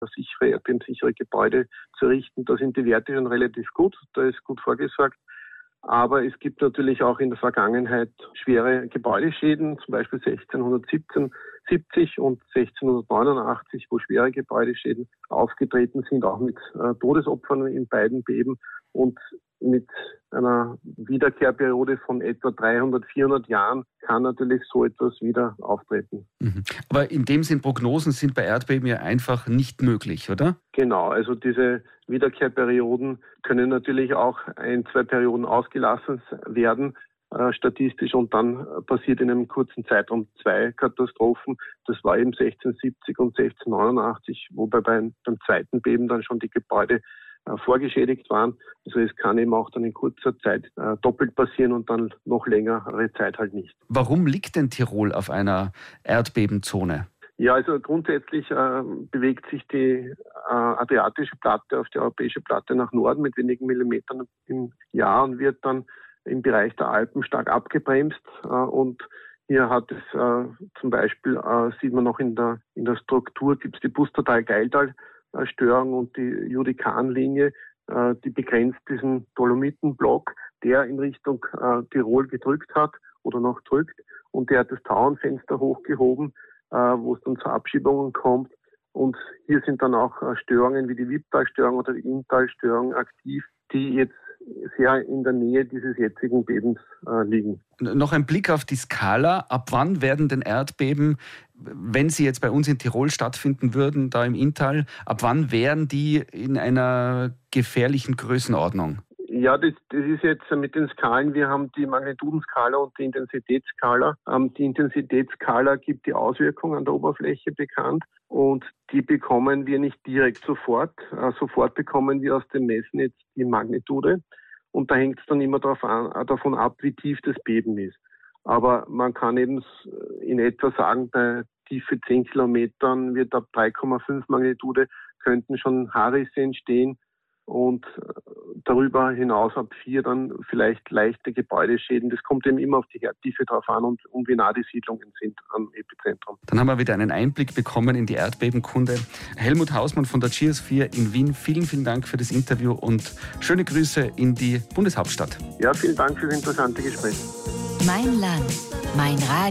sichere, erdbebensichere Gebäude zu errichten. Da sind die Werte schon relativ gut, da ist gut vorgesorgt. Aber es gibt natürlich auch in der Vergangenheit schwere Gebäudeschäden, zum Beispiel 1670 und 1689, wo schwere Gebäudeschäden aufgetreten sind, auch mit Todesopfern in beiden Beben und mit einer Wiederkehrperiode von etwa 300, 400 Jahren kann natürlich so etwas wieder auftreten. Aber in dem Sinn, Prognosen sind bei Erdbeben ja einfach nicht möglich, oder? Genau, also diese Wiederkehrperioden können natürlich auch 1-2 Perioden ausgelassen werden, statistisch, und dann passiert in einem kurzen Zeitraum 2 Katastrophen. Das war eben 1670 und 1689, wobei beim zweiten Beben dann schon die Gebäude vorgeschädigt waren. Also es kann eben auch dann in kurzer Zeit doppelt passieren und dann noch längere Zeit halt nicht. Warum liegt denn Tirol auf einer Erdbebenzone? Ja, also grundsätzlich bewegt sich die adriatische Platte auf die europäische Platte nach Norden mit wenigen Millimetern im Jahr und wird dann im Bereich der Alpen stark abgebremst. Und hier hat es zum Beispiel, sieht man noch in der Struktur, gibt es die Pustertal-Geiltal-Störung und die Judikan-Linie, die begrenzt diesen Dolomitenblock, der in Richtung Tirol gedrückt hat oder noch drückt. Und der hat das Tauernfenster hochgehoben, wo es dann zu Abschiebungen kommt. Und hier sind dann auch Störungen wie die Wipptal-Störung oder die Inntal-Störung aktiv, die jetzt sehr in der Nähe dieses jetzigen Bebens liegen. Noch ein Blick auf die Skala. Ab wann werden denn Erdbeben, wenn sie jetzt bei uns in Tirol stattfinden würden, da im Inntal, ab wann wären die in einer gefährlichen Größenordnung? Ja, das ist jetzt mit den Skalen. Wir haben die Magnitudenskala und die Intensitätsskala. Die Intensitätsskala gibt die Auswirkung an der Oberfläche bekannt und die bekommen wir nicht direkt sofort. Sofort bekommen wir aus dem Messen jetzt die Magnitude und da hängt es dann immer davon ab, wie tief das Beben ist. Aber man kann eben in etwa sagen, bei Tiefe 10 Kilometern wird ab 3,5 Magnitude könnten schon Haarrisse entstehen. Und darüber hinaus ab 4 dann vielleicht leichte Gebäudeschäden. Das kommt eben immer auf die Herdtiefe drauf an und wie nah die Siedlungen sind am Epizentrum. Dann haben wir wieder einen Einblick bekommen in die Erdbebenkunde. Helmut Hausmann von der Geosphere in Wien, vielen, vielen Dank für das Interview und schöne Grüße in die Bundeshauptstadt. Ja, vielen Dank für das interessante Gespräch. Mein Land, mein Radio.